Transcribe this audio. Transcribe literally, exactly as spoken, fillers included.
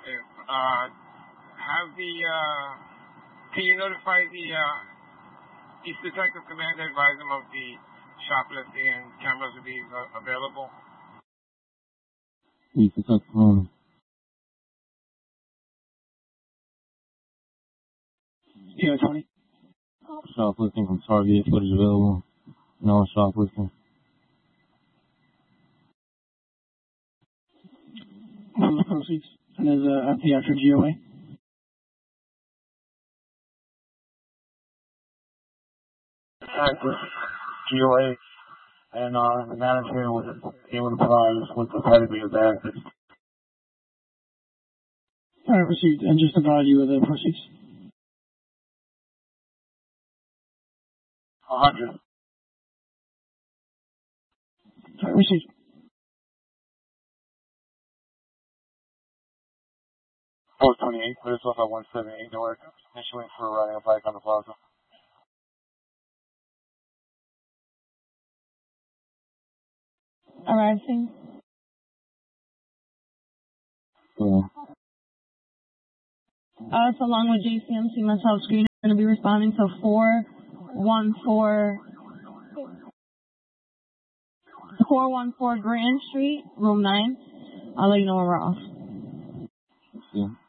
If, uh, have the, uh, can you notify the, uh, East Detective Commander, advise them of the shoplifting and cameras will be uh, available? East Detective Commander. Yeah, Tony. Shoplifting from Target, footage available. No shoplifting. From the proceeds. And there's a, the after G O A. Active G O A. And uh, the manager was able to provide us with the pedigree of the actor. All right, received. And just provide you with the proceeds. A hundred. All right, received. four twenty-eight, put us off at one seventy-eight, Newark. Issuing for riding a bike on the plaza. Arriving. Yeah. Us, along with J C M C myself, screen, are going to be responding to four one four four one four Grand Street, room nine. I'll let you know when we're off. Yeah.